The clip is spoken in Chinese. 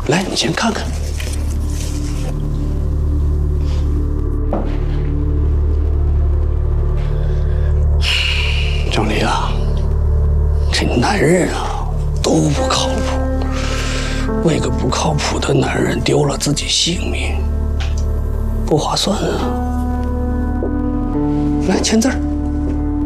来，你先看看。张离啊，这男人啊都不靠谱，为个不靠谱的男人丢了自己性命，不划算啊！来，签字儿。